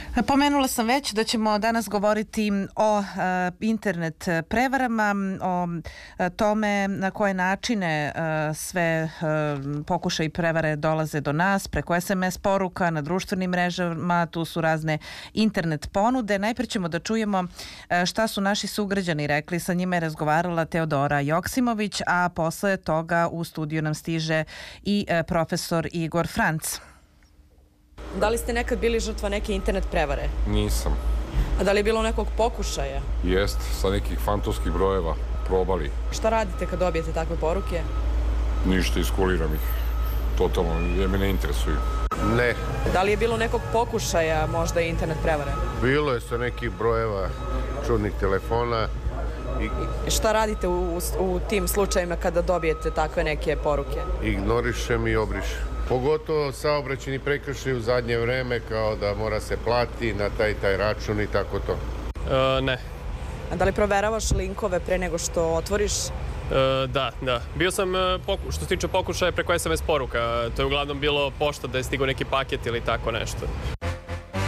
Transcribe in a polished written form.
Pomenula sam već da ćemo danas govoriti o internet prevarama, o tome na koje načine sve pokušaji i prevare dolaze do nas, preko SMS poruka, na društvenim mrežama, tu su razne internet ponude. Najpre ćemo da čujemo šta su naši sugrađani rekli, sa njima je razgovarala Teodora Joksimović, a posle toga u studiju nam stiže i profesor Igor Franc. Da li ste nekad bili žrtva neke internet prevare? Nisam. A da li je bilo nekog pokušaja? Jest, sa nekih fantomskih brojeva probali. Šta radite kad dobijete takve poruke? Ništa, iskuliram ih. Totalno, jer me ne interesuju. Ne. Da li je bilo nekog pokušaja možda i internet prevare? Bilo je sa nekih brojeva čudnih telefona. I šta radite u tim slučajima kada dobijete takve neke poruke? Ignorišem i obrišem. Pogotovo saobraćajni prekršaj u zadnje vreme, kao da mora se plati na taj račun i tako to. Ne. A da li proveravaš linkove pre nego što otvoriš? Da. Bio sam, što se tiče pokušaja, preko SMS poruka. To je uglavnom bilo pošta da je stigao neki paket ili tako nešto.